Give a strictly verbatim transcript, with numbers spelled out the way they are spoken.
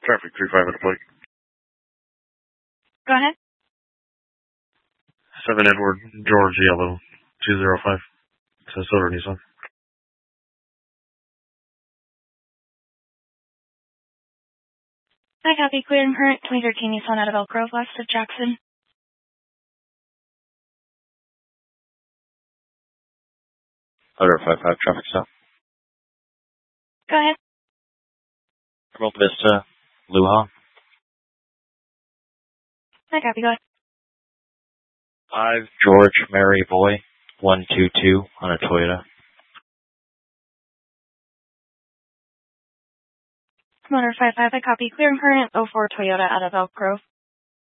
Traffic three five at the plate. Go ahead. seven Edward George Yellow two zero five. Minnesota Nissan. I copy. Clear and current twenty thirteen Nissan out of Elk Grove, west of Jackson. Order five five, traffic stop. Go ahead. Emerald Vista, Luha. I copy. Go ahead. five George Mary Boy, one two two on a Toyota. Motor five five, I copy. Clear and current oh four Toyota out of Elk Grove.